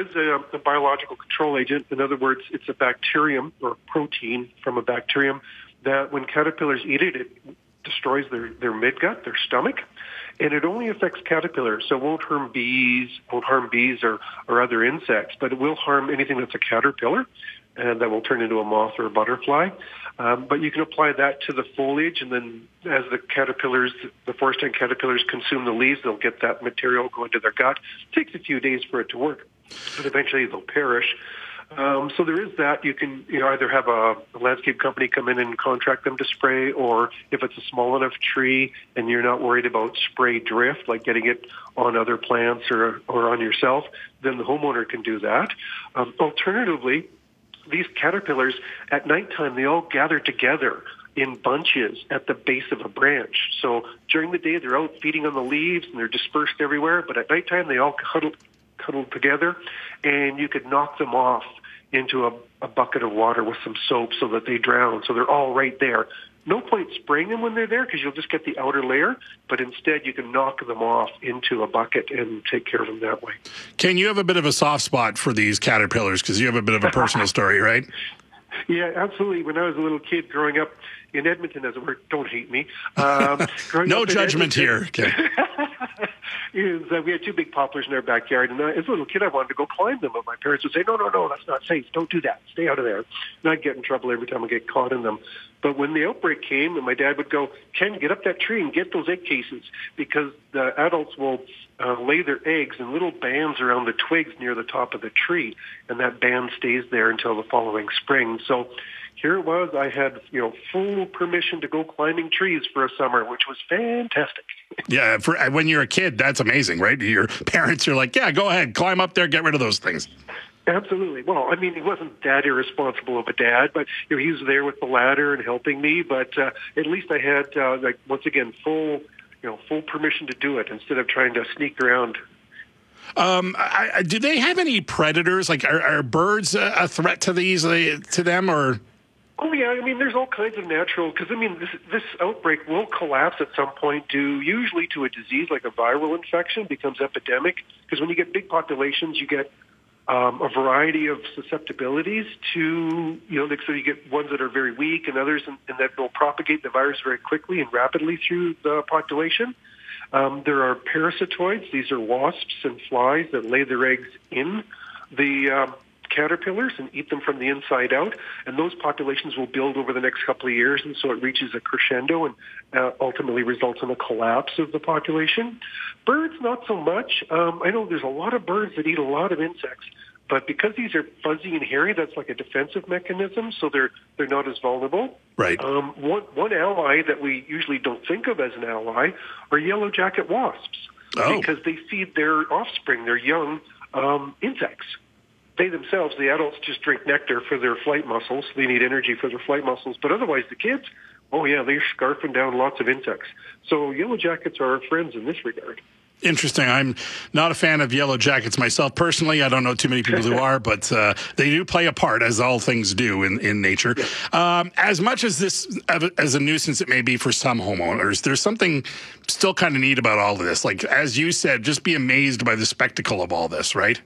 is a biological control agent. In other words, it's a bacterium or protein from a bacterium that when caterpillars eat it, it destroys their midgut, their stomach, and it only affects caterpillars, so it won't harm bees or other insects, but it will harm anything that's a caterpillar, and that will turn into a moth or a butterfly. But you can apply that to the foliage, and then as the forest ant caterpillars consume the leaves, they'll get that material go into their gut. It takes a few days for it to work, but eventually they'll perish. So there is that. You can either have a landscape company come in and contract them to spray, or if it's a small enough tree and you're not worried about spray drift, like getting it on other plants or on yourself, then the homeowner can do that. Alternatively, these caterpillars, at nighttime, they all gather together in bunches at the base of a branch. So during the day, they're out feeding on the leaves and they're dispersed everywhere, but at nighttime, they all cuddled together, and you could knock them off into a bucket of water with some soap so that they drown. So they're all right there. No point spraying them when they're there because you'll just get the outer layer, but instead you can knock them off into a bucket and take care of them that way. Ken, you have a bit of a soft spot for these caterpillars because you have a bit of a personal story, right? Yeah, absolutely. When I was a little kid growing up in Edmonton, as it were, don't hate me. No judgment here. Okay. We had two big poplars in our backyard, and as a little kid, I wanted to go climb them, but my parents would say, no, that's not safe. Don't do that. Stay out of there. And I'd get in trouble every time I get caught in them. But when the outbreak came, and my dad would go, Ken, get up that tree and get those egg cases, because the adults will lay their eggs in little bands around the twigs near the top of the tree, and that band stays there until the following spring. So here it was. I had, full permission to go climbing trees for a summer, which was fantastic. Yeah, when you're a kid, that's amazing, right? Your parents are like, yeah, go ahead, climb up there, get rid of those things. Absolutely. Well, I mean, he wasn't that irresponsible of a dad, but he was there with the ladder and helping me. But at least I had, once again, full permission to do it instead of trying to sneak around. Do they have any predators? Like, are birds a threat to them, or? Oh, yeah. I mean, there's all kinds of natural, because, I mean, this outbreak will collapse at some point usually to a disease like a viral infection, becomes epidemic, because when you get big populations, you get a variety of susceptibilities to, so you get ones that are very weak and others, and that will propagate the virus very quickly and rapidly through the population. There are parasitoids. These are wasps and flies that lay their eggs in the caterpillars and eat them from the inside out, and those populations will build over the next couple of years, and so it reaches a crescendo and ultimately results in a collapse of the population. Birds, not so much. I know there's a lot of birds that eat a lot of insects, but because these are fuzzy and hairy, that's like a defensive mechanism, so they're not as vulnerable. Right. One ally that we usually don't think of as an ally are yellow jacket wasps, because they feed their offspring, their young, insects. They themselves, the adults, just drink nectar for their flight muscles. They need energy for their flight muscles. But otherwise, the kids, they're scarfing down lots of insects. So yellow jackets are our friends in this regard. Interesting. I'm not a fan of yellow jackets myself. Personally, I don't know too many people who are, but they do play a part, as all things do in nature. Yeah. As much as this, as a nuisance it may be for some homeowners, there's something still kind of neat about all of this. Like, as you said, just be amazed by the spectacle of all this, right?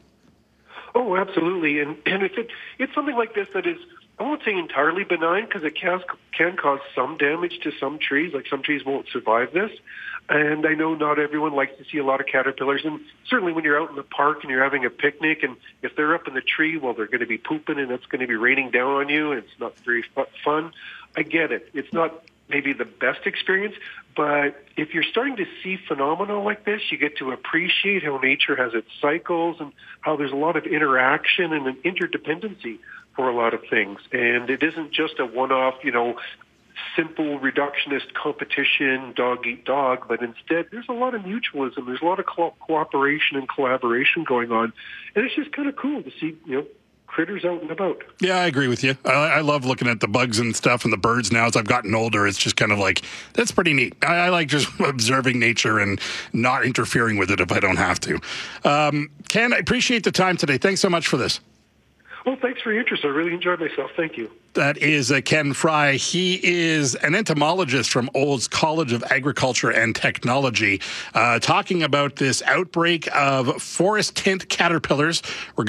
Oh, absolutely. And if it's something like this that is, I won't say entirely benign, because it can cause some damage to some trees. Like, some trees won't survive this. And I know not everyone likes to see a lot of caterpillars. And certainly when you're out in the park and you're having a picnic, and if they're up in the tree, well, they're going to be pooping and it's going to be raining down on you. And it's not very fun. I get it. It's not maybe the best experience, but if you're starting to see phenomena like this, you get to appreciate how nature has its cycles and how there's a lot of interaction and an interdependency for a lot of things. And it isn't just a one-off, simple reductionist competition, dog eat dog, but instead there's a lot of mutualism. There's a lot of cooperation and collaboration going on. And it's just kind of cool to see, critters out and about. Yeah, I agree with you. I love looking at the bugs and stuff and the birds now. As I've gotten older, it's just kind of like, that's pretty neat. I like just observing nature and not interfering with it if I don't have to. Ken, I appreciate the time today. Thanks so much for this. Well, thanks for your interest. I really enjoyed myself. Thank you. That is Ken Fry. He is an entomologist from Olds College of Agriculture and Technology, talking about this outbreak of forest ant caterpillars. We're